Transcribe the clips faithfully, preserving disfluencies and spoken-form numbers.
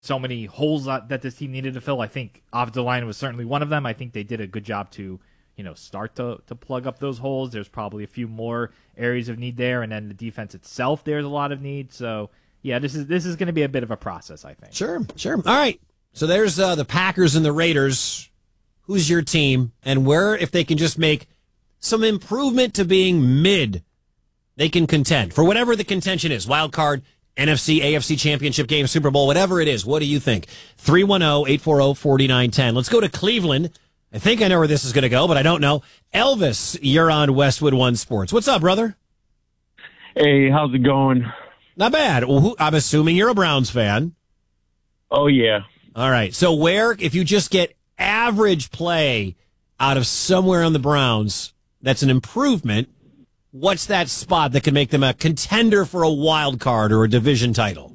so many holes that this team needed to fill. I think offensive line was certainly one of them. I think they did a good job to, you know, start to, to plug up those holes. There's probably a few more areas of need there, and then the defense itself, there's a lot of need. So, yeah, this is this is going to be a bit of a process, I think. Sure, sure. All right. So there's uh, the Packers and the Raiders. Who's your team? And where, if they can just make some improvement to being mid, they can contend for whatever the contention is. Wild card, N F C, A F C championship game, Super Bowl, whatever it is. What do you think? three one zero, eight four zero, four nine one zero. Let's go to Cleveland. I think I know where this is going to go, but I don't know. Elvis, you're on Westwood One Sports. What's up, brother? Hey, how's it going? Not bad. Well, who, I'm assuming you're a Browns fan. Oh, yeah. All right. So where, if you just get average play out of somewhere on the Browns, that's an improvement. What's that spot that can make them a contender for a wild card or a division title?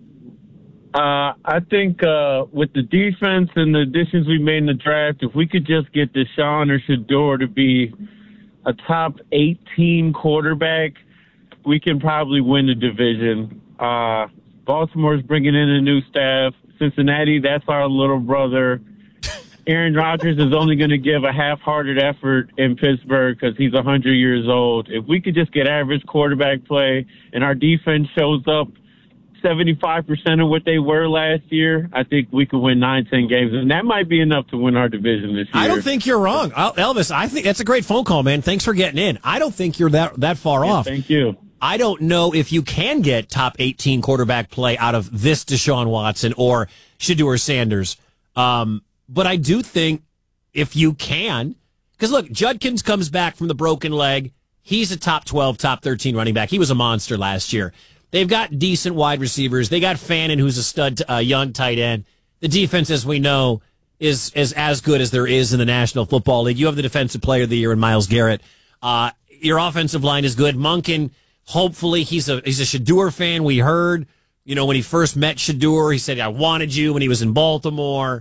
Uh, I think uh, with the defense and the additions we made in the draft, if we could just get Deshaun or Shador to be a top eighteen quarterback, we can probably win the division. Uh, Baltimore's bringing in a new staff. Cincinnati, that's our little brother. Aaron Rodgers is only going to give a half-hearted effort in Pittsburgh because he's one hundred years old. If we could just get average quarterback play and our defense shows up seventy-five percent of what they were last year, I think we could win nine, ten games. And that might be enough to win our division this year. I don't think you're wrong. Elvis, I think that's a great phone call, man. Thanks for getting in. I don't think you're that, that far yeah, off. Thank you. I don't know if you can get top eighteen quarterback play out of this Deshaun Watson or Shedeur Sanders. Um, but I do think if you can, because look, Judkins comes back from the broken leg. He's a top twelve, top thirteen running back. He was a monster last year. They've got decent wide receivers. They got Fannin, who's a stud uh, young tight end. The defense, as we know, is, is as good as there is in the National Football League. You have the defensive player of the year in Myles Garrett. Uh, your offensive line is good. Monken, hopefully, he's a he's a Shedeur fan. We heard, you know, when he first met Shedeur, he said, I wanted you when he was in Baltimore.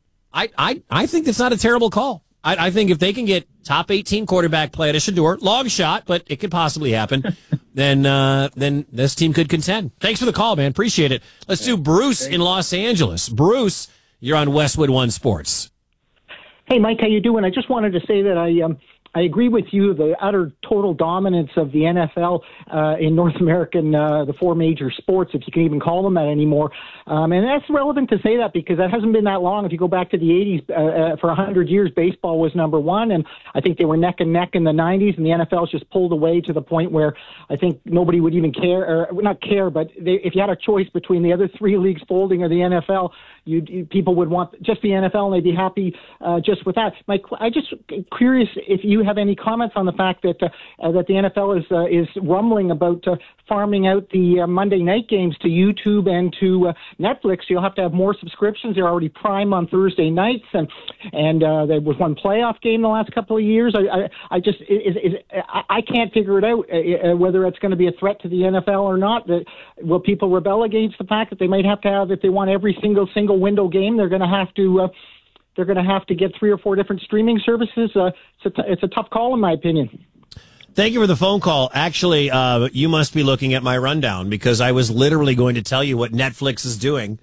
I I, I think that's not a terrible call. I, I think if they can get top eighteen quarterback play at a Shedeur, long shot, but it could possibly happen, then uh, then this team could contend. Thanks for the call, man. Appreciate it. Let's do Bruce in Los Angeles. Bruce, you're on Westwood One Sports. Hey, Mike, how you doing? I just wanted to say that I um, I agree with you. The utter total dominance of the N F L uh, in North American, uh, the four major sports, if you can even call them that anymore. Um, and that's relevant to say that because that hasn't been that long. If you go back to the eighties, uh, uh, for one hundred years, baseball was number one. And I think they were neck and neck in the nineties. And the N F L's just pulled away to the point where I think nobody would even care, or not care, but they, if you had a choice between the other three leagues folding or the N F L, you, you people would want just the N F L and they'd be happy uh, just with that. Mike, I just curious if you have any comments on the fact that uh, uh, that the N F L is uh, is rumbling about uh, farming out the uh, Monday night games to YouTube and to uh, Netflix. You'll have to have more subscriptions. They're already Prime on Thursday nights, and and uh, there was one playoff game the last couple of years. I I, I just is, is, I, I can't figure it out uh, uh, whether it's going to be a threat to the N F L or not. That will people rebel against the fact that they might have to have, if they want every single single window game, they're going to have to. Uh, They're going to have to get three or four different streaming services. Uh, it's, a t- it's a tough call, in my opinion. Thank you for the phone call. Actually, uh, you must be looking at my rundown because I was literally going to tell you what Netflix is doing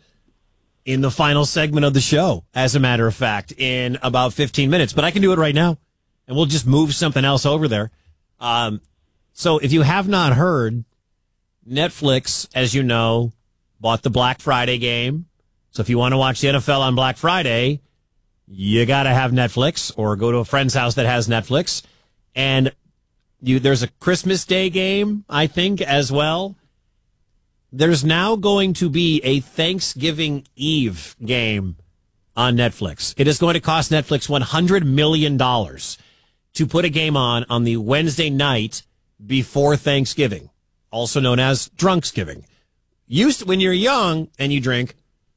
in the final segment of the show, as a matter of fact, in about fifteen minutes. But I can do it right now, and we'll just move something else over there. Um, so if you have not heard, Netflix, as you know, bought the Black Friday game. So if you want to watch the N F L on Black Friday, you got to have Netflix or go to a friend's house that has Netflix. And you, there's a Christmas Day game, I think, as well. There's now going to be a Thanksgiving Eve game on Netflix. It is going to cost Netflix one hundred million dollars to put a game on on the Wednesday night before Thanksgiving, also known as Drunksgiving. Used when you're young and you drink,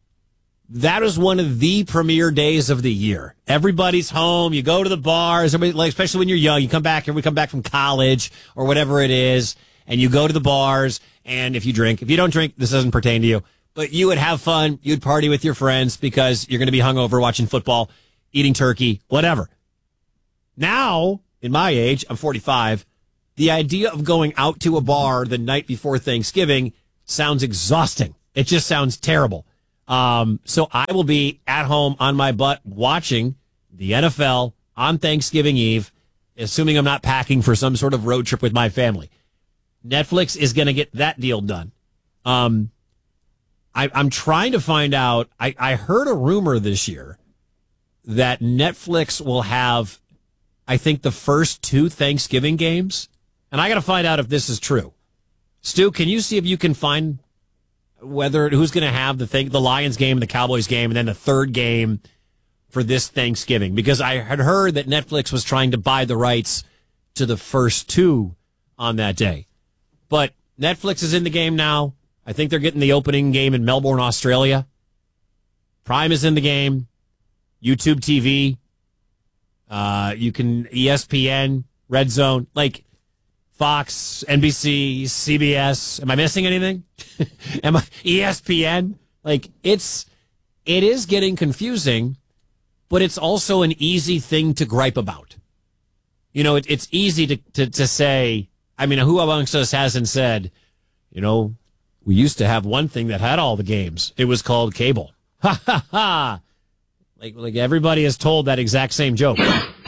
that is one of the premier days of the year. Everybody's home. You go to the bars, everybody, like, especially when you're young. You come back, we come back from college or whatever it is, and you go to the bars, and if you drink, if you don't drink, this doesn't pertain to you, but you would have fun. You'd party with your friends because you're going to be hungover watching football, eating turkey, whatever. Now, in my age, I'm forty-five, the idea of going out to a bar the night before Thanksgiving sounds exhausting. It just sounds terrible. Um, so I will be at home on my butt watching the N F L on Thanksgiving Eve, assuming I'm not packing for some sort of road trip with my family. Netflix is going to get that deal done. Um, I, I'm trying to find out. I, I heard a rumor this year that Netflix will have, I think, the first two Thanksgiving games. And I got to find out if this is true. Stu, can you see if you can find whether who's going to have the thing, the Lions game and the Cowboys game, and then the third game for this Thanksgiving? Because I had heard that Netflix was trying to buy the rights to the first two on that day. But Netflix is in the game now. I think they're getting the opening game in Melbourne, Australia. Prime is in the game. YouTube T V. Uh, you can E S P N, Red Zone, like Fox, N B C, C B S. Am I missing anything? Am I E S P N? Like it's, it is getting confusing, but it's also an easy thing to gripe about. You know, it, it's easy to, to, to say, I mean, who amongst us hasn't said, you know, we used to have one thing that had all the games. It was called cable. Ha ha ha. Like, like everybody has told that exact same joke.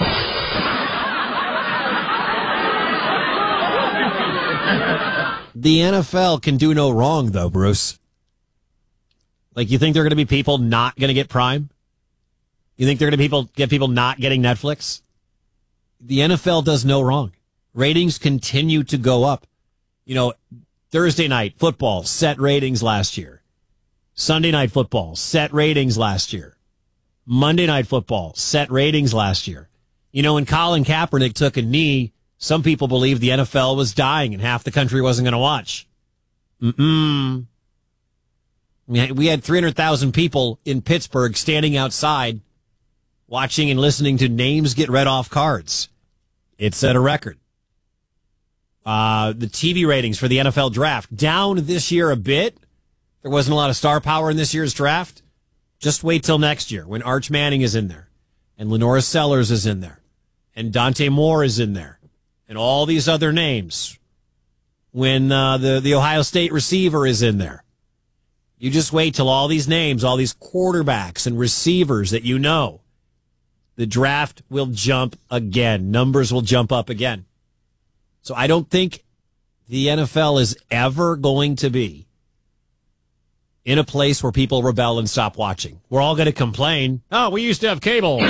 The N F L can do no wrong, though, Bruce. Like, you think there are going to be people not going to get Prime? You think there are going to be people get people not getting Netflix? The N F L does no wrong. Ratings continue to go up. You know, Thursday night football set ratings last year. Sunday night football set ratings last year. Monday night football set ratings last year. You know, when Colin Kaepernick took a knee, some people believed the N F L was dying and half the country wasn't going to watch. Mm-mm. We had three hundred thousand people in Pittsburgh standing outside watching and listening to names get read off cards. It set a record. Uh, the T V ratings for the N F L draft down this year a bit. There wasn't a lot of star power in this year's draft. Just wait till next year when Arch Manning is in there and Lenora Sellers is in there and Dante Moore is in there and all these other names. When uh, the, the Ohio State receiver is in there. You just wait till all these names, all these quarterbacks and receivers that you know, the draft will jump again. Numbers will jump up again. So I don't think the N F L is ever going to be in a place where people rebel and stop watching. We're all going to complain. Oh, we used to have cable.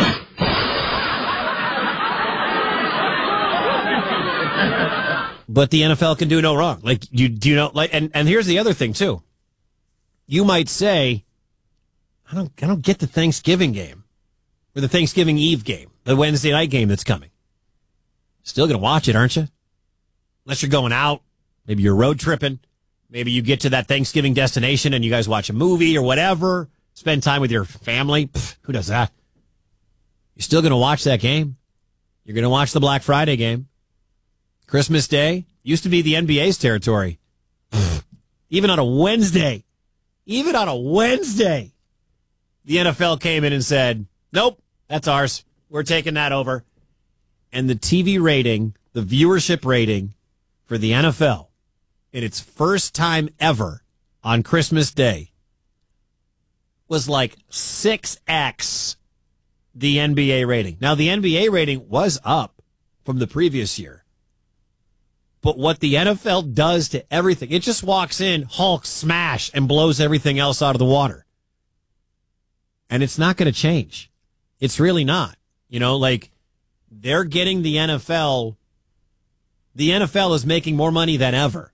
But the N F L can do no wrong. Like you do you know like and, and here's the other thing too. You might say, I don't I don't get the Thanksgiving game or the Thanksgiving Eve game, the Wednesday night game that's coming. Still going to watch it, aren't you? Unless you're going out, maybe you're road tripping, maybe you get to that Thanksgiving destination and you guys watch a movie or whatever, spend time with your family. Pfft, who does that? You're still going to watch that game. You're going to watch the Black Friday game. Christmas Day used to be the N B A's territory. Pfft, even on a Wednesday, even on a Wednesday, the N F L came in and said, nope, that's ours. We're taking that over. And the T V rating, the viewership rating for the N F L in its first time ever on Christmas Day was like six X the N B A rating. Now, the N B A rating was up from the previous year. But what the N F L does to everything, it just walks in, Hulk smash, and blows everything else out of the water. And it's not going to change. It's really not. You know, like, they're getting the N F L. The N F L is making more money than ever.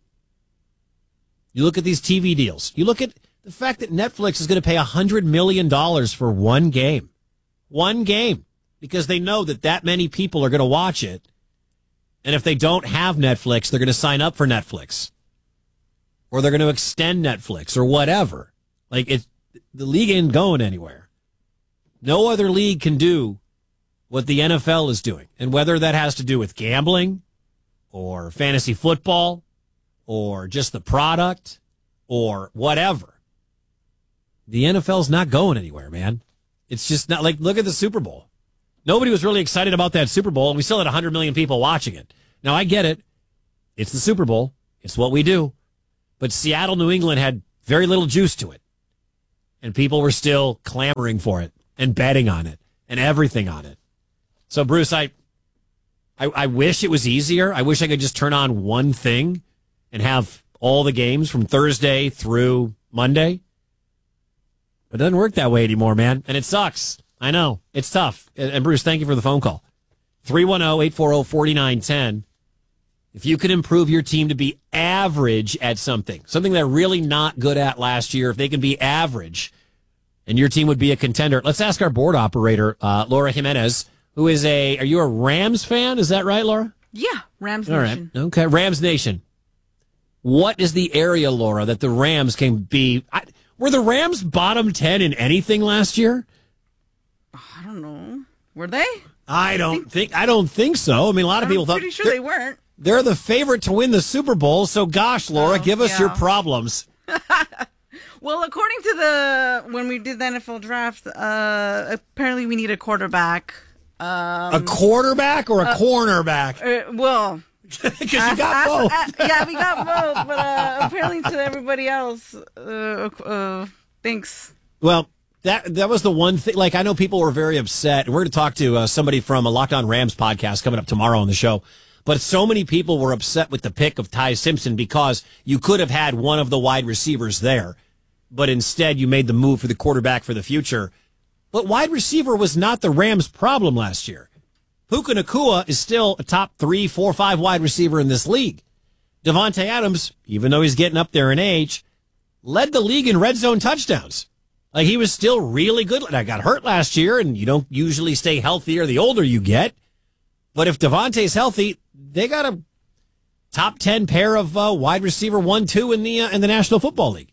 You look at these T V deals. You look at the fact that Netflix is going to pay one hundred million dollars for one game. One game. Because they know that that many people are going to watch it. And if they don't have Netflix, they're going to sign up for Netflix. Or they're going to extend Netflix or whatever. Like, it's, the league ain't going anywhere. No other league can do what the N F L is doing. And whether that has to do with gambling or fantasy football or just the product or whatever, the N F L's not going anywhere, man. It's just not like, look at the Super Bowl. Nobody was really excited about that Super Bowl, and we still had one hundred million people watching it. Now, I get it. It's the Super Bowl. It's what we do. But Seattle, New England had very little juice to it. And people were still clamoring for it and betting on it and everything on it. So, Bruce, I, I, I wish it was easier. I wish I could just turn on one thing and have all the games from Thursday through Monday. It doesn't work that way anymore, man. And it sucks. I know. It's tough. And, and Bruce, thank you for the phone call. three one zero, eight four zero, four nine one zero. If you could improve your team to be average at something, something they're really not good at last year, if they can be average and your team would be a contender. Let's ask our board operator, uh, Laura Jimenez, who is a, are you a Rams fan? Is that right, Laura? Yeah, Rams All Nation. Right. Okay, Rams Nation. What is the area, Laura, that the Rams can be? I, were the Rams bottom ten in anything last year? I don't know. Were they? I don't think, think I don't think so. I mean, a lot of I'm people thought pretty sure they weren't. They're the favorite to win the Super Bowl. So, gosh, Laura, Oh, give us yeah. your problems. Well, according to the when we did the N F L draft, uh, apparently we need a quarterback. Um, a quarterback or a uh, cornerback? Uh, well, because you got both. Uh, yeah, we got both. But uh, apparently, to everybody else, uh, uh, thanks. Well, that that was the one thing. Like, I know people were very upset. We're going to talk to uh, somebody from a Locked On Rams podcast coming up tomorrow on the show. But so many people were upset with the pick of Ty Simpson because you could have had one of the wide receivers there, but instead you made the move for the quarterback for the future. But wide receiver was not the Rams' problem last year. Puka Nacua is still a top three, four, five wide receiver in this league. Devontae Adams, even though he's getting up there in age, led the league in red zone touchdowns. Like, he was still really good. I got hurt last year, and you don't usually stay healthier the older you get. But if Devontae's healthy, they got a top ten pair of uh, wide receiver one, two in the uh, in the National Football League.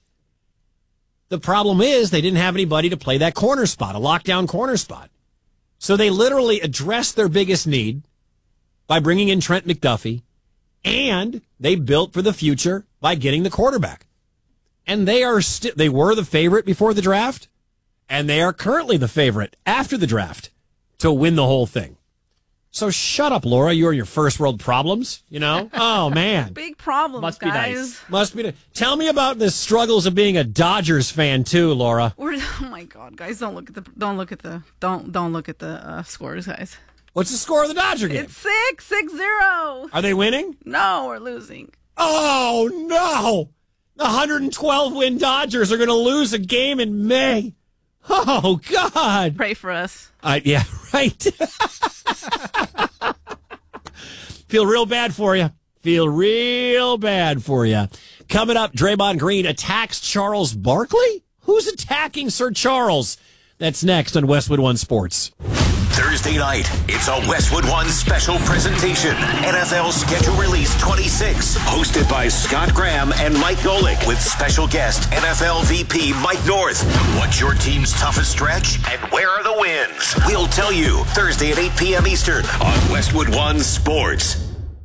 The problem is they didn't have anybody to play that corner spot, a lockdown corner spot. So they literally addressed their biggest need by bringing in Trent McDuffie, and they built for the future by getting the quarterback. And they are st- they were the favorite before the draft, and they are currently the favorite after the draft to win the whole thing. So shut up, Laura. You are your first world problems, you know? Oh, man. Big problems, Must guys. be nice. Must be. Tell me about the struggles of being a Dodgers fan, too, Laura. We're, oh, my God, guys. Don't look at the, don't look at the, don't, don't look at the uh, scores, guys. What's the score of the Dodger game? It's six, six, zero. Are they winning? No, we're losing. Oh, no. The one hundred twelve win Dodgers are going to lose a game in May. Oh, God. Pray for us. Uh, yeah, right. Feel real bad for you. Feel real bad for you. Coming up, Draymond Green attacks Charles Barkley? Who's attacking Sir Charles? That's next on Westwood One Sports. Thursday night, it's a Westwood One special presentation. N F L Schedule Release twenty-six, hosted by Scott Graham and Mike Golick, with special guest N F L V P Mike North. What's your team's toughest stretch, and where are the wins? We'll tell you Thursday at eight p.m. Eastern on Westwood One Sports.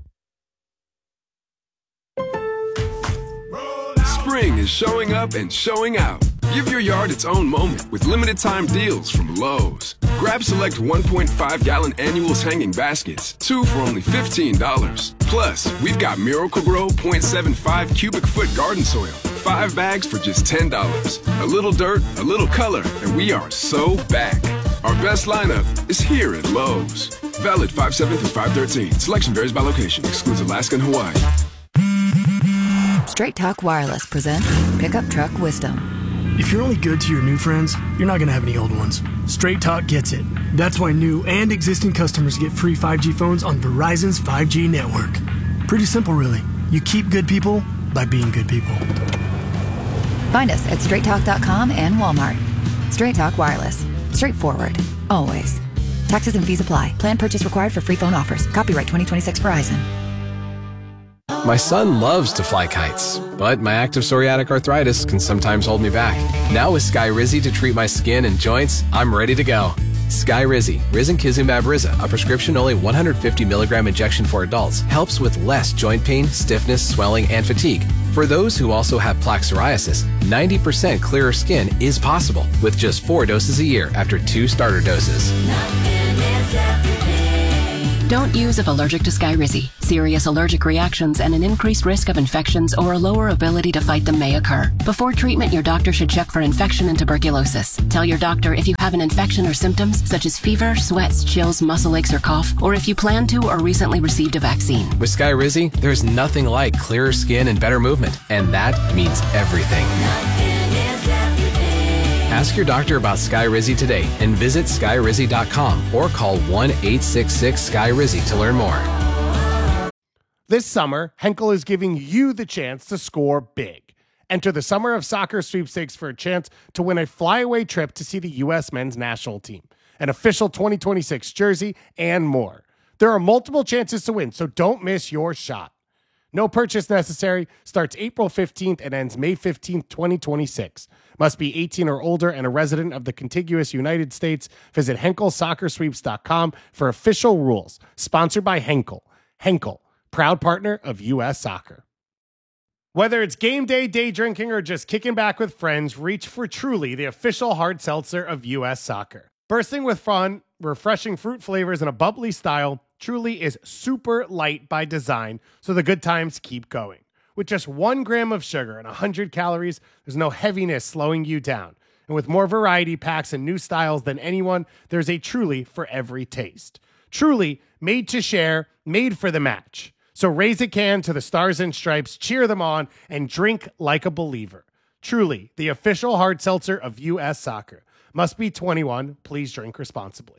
Spring is showing up and showing out. Give your yard its own moment with limited time deals from Lowe's. Grab select one point five gallon annuals hanging baskets, two for only fifteen dollars. Plus, we've got Miracle-Gro point seven five cubic foot garden soil, five bags for just ten dollars. A little dirt, a little color, and we are so back. Our best lineup is here at Lowe's. Valid five seven through five thirteen. Selection varies by location. Excludes Alaska and Hawaii. Straight Talk Wireless presents Pickup Truck Wisdom. If you're only good to your new friends, you're not going to have any old ones. Straight Talk gets it. That's why new and existing customers get free five G phones on Verizon's five G network. Pretty simple, really. You keep good people by being good people. Find us at straight talk dot com and Walmart. Straight Talk Wireless. Straightforward. Always. Taxes and fees apply. Plan purchase required for free phone offers. Copyright twenty twenty-six Verizon. My son loves to fly kites, but my active psoriatic arthritis can sometimes hold me back. Now with Skyrizi to treat my skin and joints, I'm ready to go. Skyrizi, Risankizumab Riza, a prescription-only one hundred fifty milligram injection for adults, helps with less joint pain, stiffness, swelling, and fatigue. For those who also have plaque psoriasis, ninety percent clearer skin is possible with just four doses a year after two starter doses. Don't use if allergic to Skyrizi. Serious allergic reactions and an increased risk of infections or a lower ability to fight them may occur. Before treatment, your doctor should check for infection and tuberculosis. Tell your doctor if you have an infection or symptoms such as fever, sweats, chills, muscle aches, or cough, or if you plan to or recently received a vaccine. With Skyrizi, there's nothing like clearer skin and better movement, and that means everything. Ask your doctor about Skyrizi today and visit skyrizi dot com or call one eight six six Sky Rizzy to learn more. This summer, Henkel is giving you the chance to score big. Enter the Summer of Soccer sweepstakes for a chance to win a flyaway trip to see the U S men's national team, an official twenty twenty-six jersey, and more. There are multiple chances to win, so don't miss your shot. No purchase necessary. Starts April fifteenth and ends May fifteenth, twenty twenty-six. Must be eighteen or older and a resident of the contiguous United States. Visit henkel soccer sweeps dot com for official rules. Sponsored by Henkel. Henkel, proud partner of U S Soccer. Whether it's game day, day drinking, or just kicking back with friends, reach for Truly, the official hard seltzer of U S Soccer. Bursting with fun, refreshing fruit flavors, and a bubbly style, Truly is super light by design, so the good times keep going. With just one gram of sugar and one hundred calories, there's no heaviness slowing you down. And with more variety packs and new styles than anyone, there's a Truly for every taste. Truly, made to share, made for the match. So raise a can to the Stars and Stripes, cheer them on, and drink like a believer. Truly, the official hard seltzer of U S Soccer. Must be twenty-one. Please drink responsibly.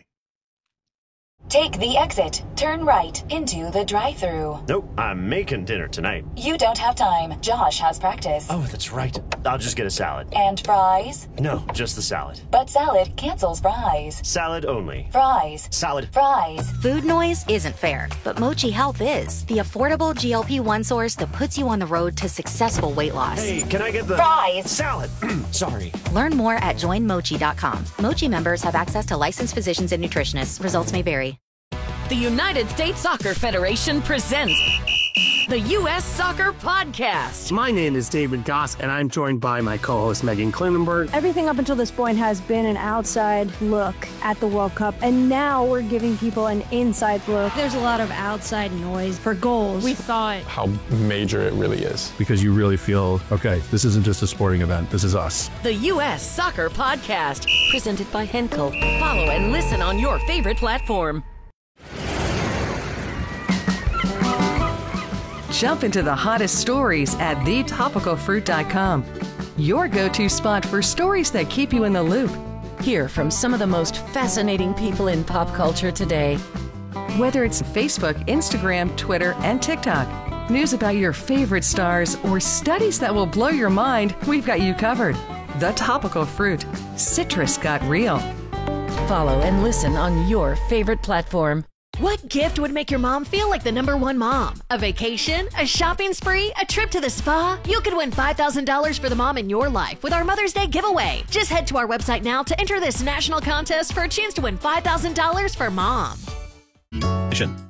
Take the exit, turn right into the drive-thru. Nope, I'm making dinner tonight. You don't have time. Josh has practice. Oh, that's right. I'll just get a salad. And fries? No, just the salad. But salad cancels fries. Salad only. Fries. Salad. Fries. Food noise isn't fair, but Mochi Health is. The affordable G L P one source that puts you on the road to successful weight loss. Hey, can I get the... Fries. Salad. Sorry. Learn more at join mochi dot com. Mochi members have access to licensed physicians and nutritionists. Results may vary. The United States Soccer Federation presents the U S Soccer Podcast. My name is David Goss, and I'm joined by my co-host Megan Klinenberg. Everything up until this point has been an outside look at the World Cup, and now we're giving people an inside look. There's a lot of outside noise for goals. We thought how major it really is. Because you really feel, okay, this isn't just a sporting event, this is us. The U S Soccer Podcast, presented by Henkel. Follow and listen on your favorite platform. Jump into the hottest stories at the topical fruit dot com. Your go-to spot for stories that keep you in the loop. Hear from some of the most fascinating people in pop culture today. Whether it's Facebook, Instagram, Twitter, and TikTok, news about your favorite stars, or studies that will blow your mind, we've got you covered. The Topical Fruit. Citrus got real. Follow and listen on your favorite platform. What gift would make your mom feel like the number one mom? A vacation? A shopping spree? A trip to the spa? You could win five thousand dollars for the mom in your life with our Mother's Day giveaway. Just head to our website now to enter this national contest for a chance to win five thousand dollars for mom.